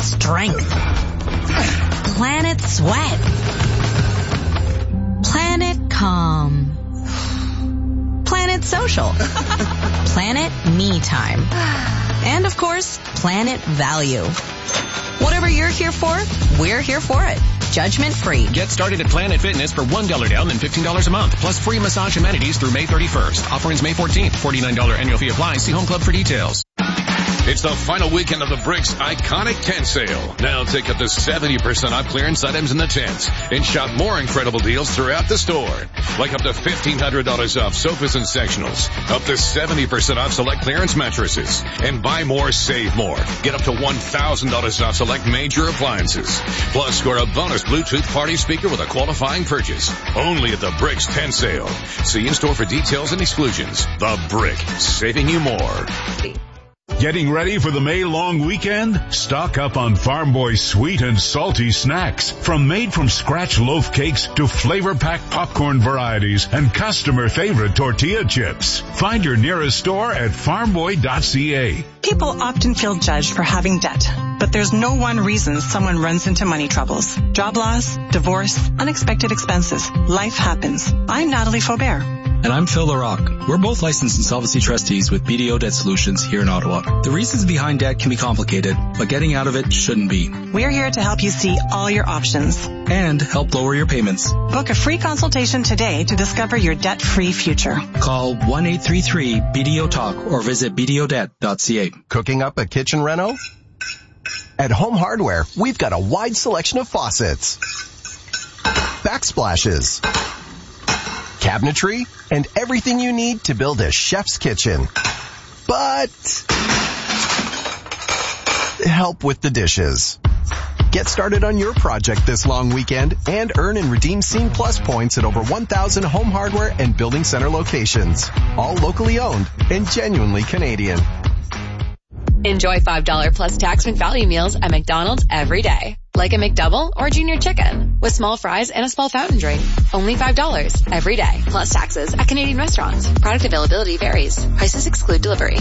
strength. Planet Sweat. Planet Calm. Planet Social. Planet Me Time. And of course, Planet Value. Whatever you're here for, we're here for it. Judgment free. Get started at Planet Fitness for $1 down and $15 a month, plus free massage amenities through May 31st. Offer ends May 14th. $49 annual fee applies. See Home Club for details. It's the final weekend of the Bricks Iconic Tent Sale. Now take up to 70% off clearance items in the tents and shop more incredible deals throughout the store. Like up to $1,500 off sofas and sectionals, up to 70% off select clearance mattresses, and buy more, save more. Get up to $1,000 off select major appliances. Plus score a bonus Bluetooth party speaker with a qualifying purchase. Only at the Bricks Tent Sale. See in store for details and exclusions. The Brick, saving you more. Getting ready for the May-long weekend? Stock up on Farm Boy's sweet and salty snacks. From made-from-scratch loaf cakes to flavor-packed popcorn varieties and customer-favorite tortilla chips. Find your nearest store at farmboy.ca. People often feel judged for having debt, but there's no one reason someone runs into money troubles. Job loss, divorce, unexpected expenses. Life happens. I'm Natalie Faubert. And I'm Phil LaRock. We're both licensed insolvency trustees with BDO Debt Solutions here in Ottawa. The reasons behind debt can be complicated, but getting out of it shouldn't be. We're here to help you see all your options. And help lower your payments. Book a free consultation today to discover your debt-free future. Call 1-833-BDO-TALK or visit bdodebt.ca. Cooking up a kitchen reno? At Home Hardware, we've got a wide selection of faucets, backsplashes, cabinetry, and everything you need to build a chef's kitchen. But help with the dishes. Get started on your project this long weekend and earn and redeem Scene Plus points at over 1,000 Home Hardware and Building Center locations. All locally owned and genuinely Canadian. Enjoy $5 plus tax-free value meals at McDonald's every day. Like a McDouble or Junior Chicken with small fries and a small fountain drink. Only $5 every day, plus taxes at Canadian restaurants. Product availability varies. Prices exclude delivery.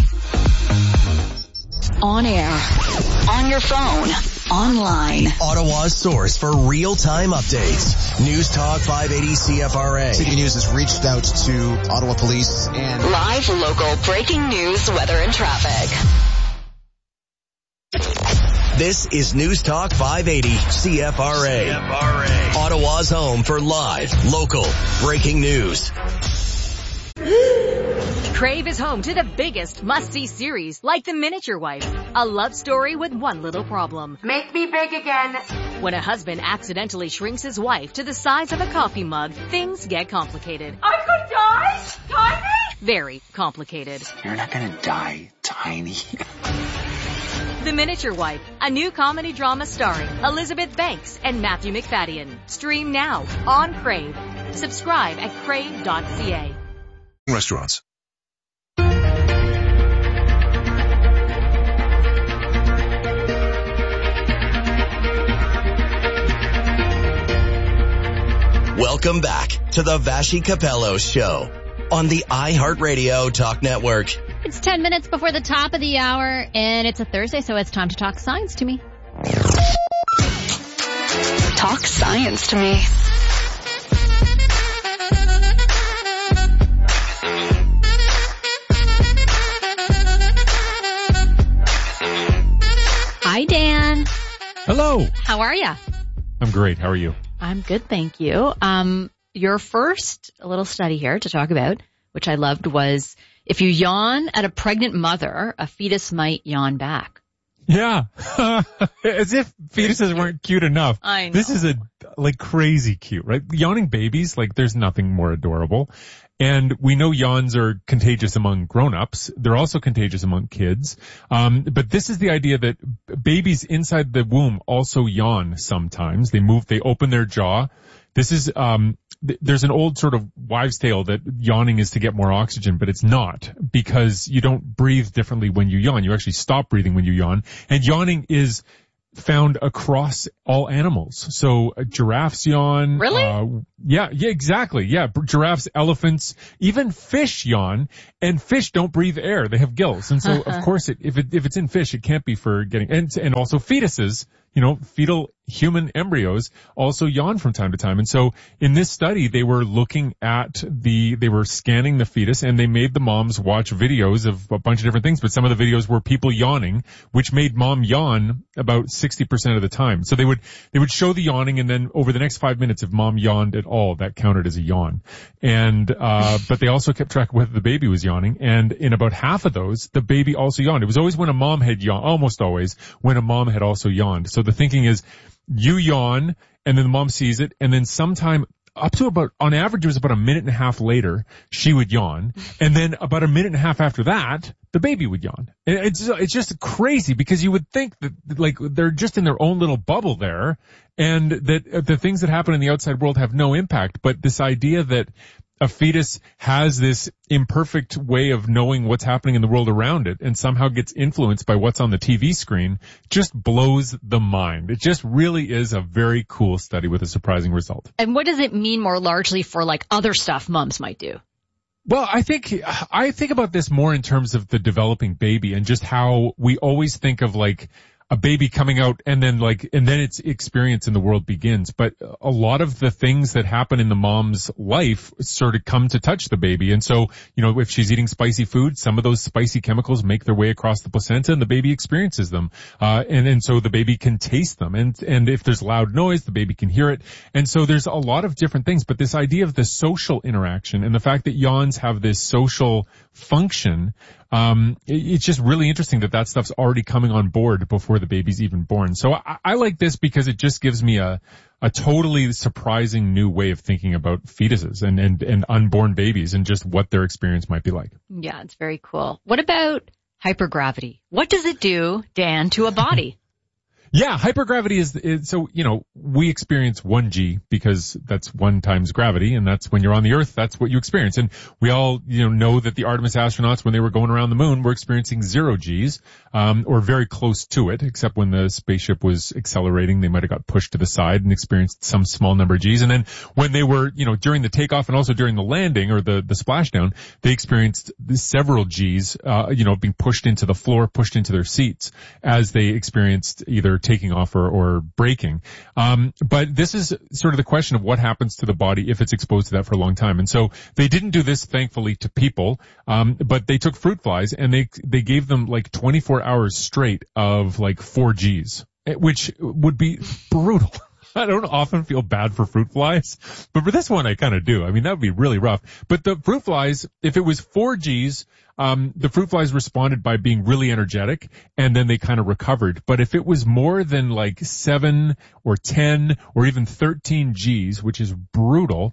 On air. On your phone. Online. Ottawa's source for real-time updates. News Talk 580 CFRA. City News has reached out to Ottawa Police and live local breaking news, weather, and traffic. This is News Talk 580 CFRA. Ottawa's home for live, local, breaking news. Crave is home to the biggest must-see series like The Miniature Wife, a love story with one little problem. Make me big again. When a husband accidentally shrinks his wife to the size of a coffee mug, things get complicated. I could die? Tiny? Very complicated. You're not gonna die, Tiny. The Miniature Wife, a new comedy drama starring Elizabeth Banks and Matthew McFadden. Stream now on Crave. Subscribe at crave.ca. Restaurants. Welcome back to the Vashi Capello Show on the iHeartRadio Talk Network. It's 10 minutes before the top of the hour, and it's a Thursday, so it's time to talk science to me. Talk science to me. Hi, Dan. Hello. How are you? I'm great. How are you? I'm good, thank you. Your first little study here to talk about, which I loved, was if you yawn at a pregnant mother, a fetus might yawn back. Yeah. As if fetuses weren't cute enough. I know. This is crazy cute, right? Yawning babies, there's nothing more adorable. And we know yawns are contagious among grown-ups. They're also contagious among kids. But this is the idea that babies inside the womb also yawn sometimes. They open their jaw. This is, there's an old sort of wives' tale that yawning is to get more oxygen, but it's not, because you don't breathe differently when you yawn. You actually stop breathing when you yawn. And yawning is found across all animals. So giraffes yawn. Really? Yeah, exactly. Yeah, giraffes, elephants, even fish yawn, and fish don't breathe air. They have gills. And so, of course, if it's in fish, it can't be for getting, and also fetuses, fetal human embryos also yawn from time to time. And so in this study, they were looking at they were scanning the fetus, and they made the moms watch videos of a bunch of different things, but some of the videos were people yawning, which made mom yawn about 60% of the time. So they would show the yawning, and then over the next 5 minutes, if mom yawned at all, that counted as a yawn. And, but they also kept track of whether the baby was yawning, and in about half of those, the baby also yawned. It was always when a mom had yawned, almost always when a mom had also yawned. So the thinking is, you yawn, and then the mom sees it, and then sometime up to about, on average, it was about a minute and a half later, she would yawn, and then about a minute and a half after that, the baby would yawn. It's just crazy, because you would think that, like, they're just in their own little bubble there, and that the things that happen in the outside world have no impact. But this idea that a fetus has this imperfect way of knowing what's happening in the world around it and somehow gets influenced by what's on the TV screen just blows the mind. It just really is a very cool study with a surprising result. And what does it mean more largely for like other stuff moms might do? Well, I think about this more in terms of the developing baby and just how we always think of like a baby coming out and then its experience in the world begins. But a lot of the things that happen in the mom's life sort of come to touch the baby. And so, if she's eating spicy food, some of those spicy chemicals make their way across the placenta and the baby experiences them. And so the baby can taste them. And if there's loud noise, the baby can hear it. And so there's a lot of different things. But this idea of the social interaction and the fact that yawns have this social function, it's just really interesting that stuff's already coming on board before the baby's even born. So I like this because it just gives me a totally surprising new way of thinking about fetuses and unborn babies and just what their experience might be like. Yeah, it's very cool. What about hypergravity? What does it do, Dan, to a body? Yeah, hypergravity is so, we experience 1G because that's 1 times gravity, and that's when you're on the Earth, that's what you experience. And we all, know that the Artemis astronauts, when they were going around the moon, were experiencing 0 Gs, or very close to it, except when the spaceship was accelerating, they might have got pushed to the side and experienced some small number of Gs. And then when they were, during the takeoff and also during the landing or the splashdown, they experienced several Gs, being pushed into the floor, pushed into their seats as they experienced either taking off or braking. But this is sort of the question of what happens to the body if it's exposed to that for a long time. And so they didn't do this, thankfully, to people, but they took fruit flies and they gave them like 24 hours straight of like 4 Gs, which would be brutal. I don't often feel bad for fruit flies, but for this one I kind of do. I mean, that would be really rough. But the fruit flies, if it was 4 Gs, the fruit flies responded by being really energetic, and then they kind of recovered. But if it was more than like 7 or 10 or even 13 Gs, which is brutal,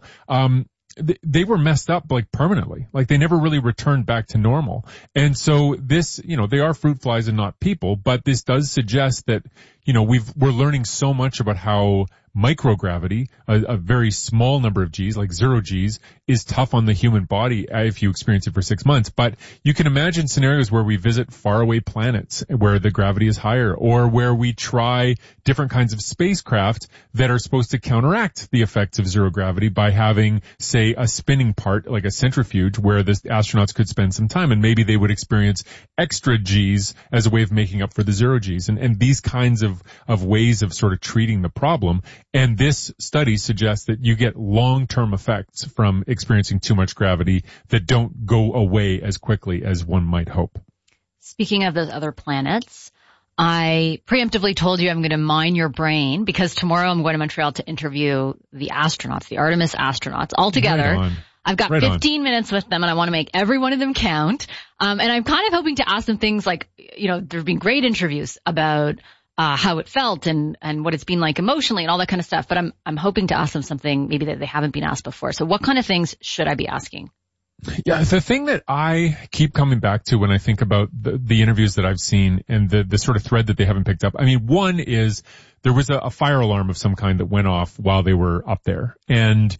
they were messed up like permanently. Like they never really returned back to normal. And so this, they are fruit flies and not people, but this does suggest that, we're learning so much about how microgravity, a very small number of Gs, like 0 Gs, is tough on the human body if you experience it for 6 months. But you can imagine scenarios where we visit faraway planets where the gravity is higher, or where we try different kinds of spacecraft that are supposed to counteract the effects of zero gravity by having, say, a spinning part, like a centrifuge, where the astronauts could spend some time, and maybe they would experience extra Gs as a way of making up for the 0 Gs. And these kinds of ways of sort of treating the problem. And this study suggests that you get long-term effects from experiencing too much gravity that don't go away as quickly as one might hope. Speaking of those other planets, I preemptively told you I'm going to mine your brain because tomorrow I'm going to Montreal to interview the astronauts, the Artemis astronauts, all together. Right, I've got 15 minutes with them and I want to make every one of them count. And I'm kind of hoping to ask them things like, there've been great interviews about how it felt and what it's been like emotionally and all that kind of stuff. But I'm hoping to ask them something maybe that they haven't been asked before. So what kind of things should I be asking? Yeah, the thing that I keep coming back to when I think about the interviews that I've seen and the sort of thread that they haven't picked up. I mean, one is there was a fire alarm of some kind that went off while they were up there. And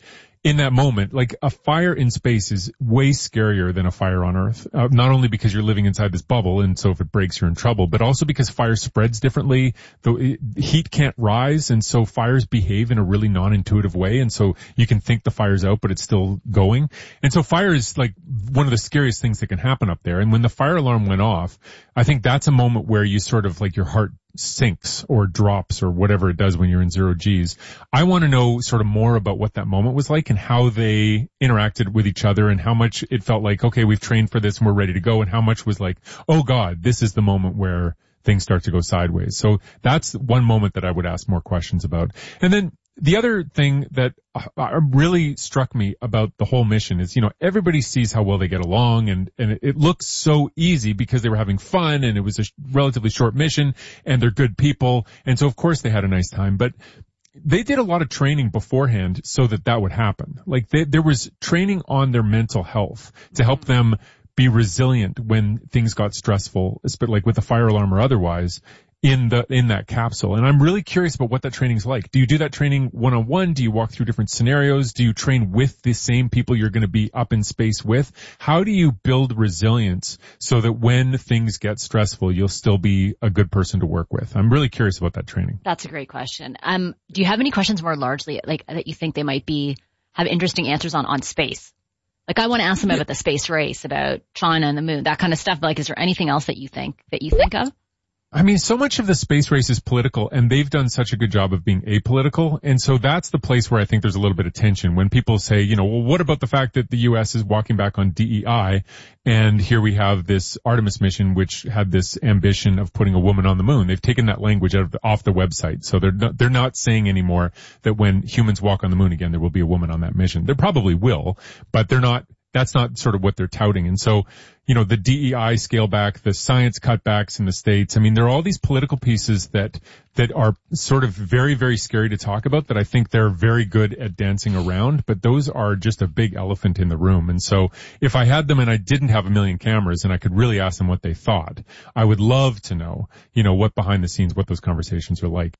in that moment, like a fire in space is way scarier than a fire on Earth. Not only because you're living inside this bubble, and so if it breaks, you're in trouble, but also because fire spreads differently. The heat can't rise, and so fires behave in a really non-intuitive way, and so you can think the fire's out, but it's still going. And so fire is like one of the scariest things that can happen up there. And when the fire alarm went off, I think that's a moment where you sort of like your heart sinks or drops or whatever it does when you're in zero G's. I want to know sort of more about what that moment was like and how they interacted with each other and how much it felt like, okay, we've trained for this and we're ready to go, and how much was like, oh God, this is the moment where things start to go sideways. So that's one moment that I would ask more questions about. And then the other thing that really struck me about the whole mission is, everybody sees how well they get along, and it looks so easy because they were having fun and it was a relatively short mission and they're good people. And so of course they had a nice time, but they did a lot of training beforehand so that would happen. Like there was training on their mental health to help them be resilient when things got stressful, like with the fire alarm or otherwise, in that capsule. And I'm really curious about what that training's like. Do you do that training one-on-one? Do you walk through different scenarios? Do you train with the same people you're going to be up in space with? How do you build resilience so that when things get stressful, you'll still be a good person to work with? I'm really curious about that training. That's a great question. Do you have any questions more largely like that you think they might have interesting answers on space? Like I want to ask them about the space race, about China and the moon, that kind of stuff. Like, is there anything else that you think of? I mean, so much of the space race is political, and they've done such a good job of being apolitical. And so that's the place where I think there's a little bit of tension when people say, well, what about the fact that the U.S. is walking back on DEI? And here we have this Artemis mission, which had this ambition of putting a woman on the moon. They've taken that language off the website. So they're not saying anymore that when humans walk on the moon again, there will be a woman on that mission. There probably will, but that's not sort of what they're touting. And so, the DEI scale back, the science cutbacks in the States, I mean, there are all these political pieces that are sort of very, very scary to talk about that I think they're very good at dancing around, but those are just a big elephant in the room. And so if I had them and I didn't have a million cameras and I could really ask them what they thought, I would love to know, what behind the scenes, what those conversations are like.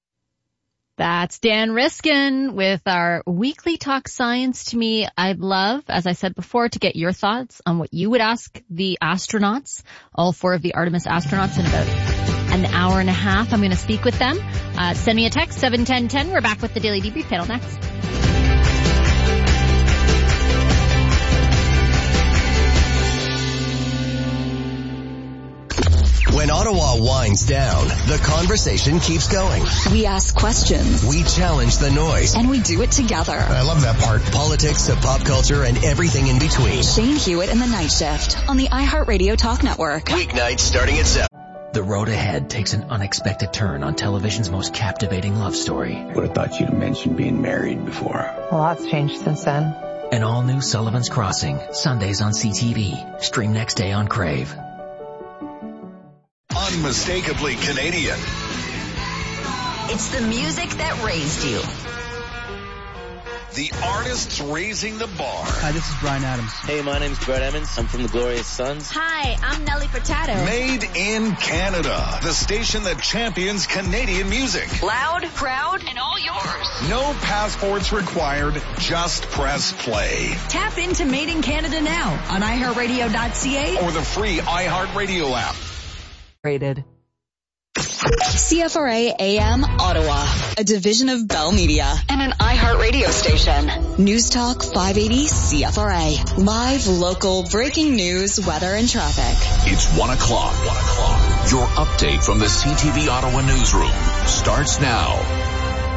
That's Dan Riskin with our weekly Talk Science to Me. I'd love, as I said before, to get your thoughts on what you would ask the astronauts, all 4 of the Artemis astronauts, in about an hour and a half. I'm going to speak with them. Send me a text, 71010. We're back with the Daily Debrief panel next. When Ottawa winds down, the conversation keeps going. We ask questions. We challenge the noise. And we do it together. I love that part. Politics to pop culture and everything in between. Shane Hewitt and the Night Shift on the iHeartRadio Talk Network. Weeknights starting at 7. The road ahead takes an unexpected turn on television's most captivating love story. Would have thought you'd have mentioned being married before. A lot's changed since then. An all-new Sullivan's Crossing, Sundays on CTV. Stream next day on Crave. Unmistakably Canadian. It's the music that raised you. The artists raising the bar. Hi, this is Bryan Adams. Hey, my name's Brett Emmons. I'm from the Glorious Sons. Hi, I'm Nelly Furtado. Made in Canada. The station that champions Canadian music. Loud, proud, and all yours. No passports required. Just press play. Tap into Made in Canada now on iHeartRadio.ca or the free iHeartRadio app. Rated. CFRA AM Ottawa, a division of Bell Media and an iHeartRadio station. News Talk 580 CFRA. Live, local, breaking news, weather, and traffic. It's 1 o'clock. Your update from the CTV Ottawa newsroom starts now.